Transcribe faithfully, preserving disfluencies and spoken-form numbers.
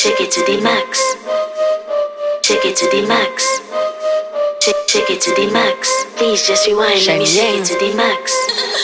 shake it to the max. Shake it to the max. Shake, shake it to the max. Please just rewind. Let me shake it to the max.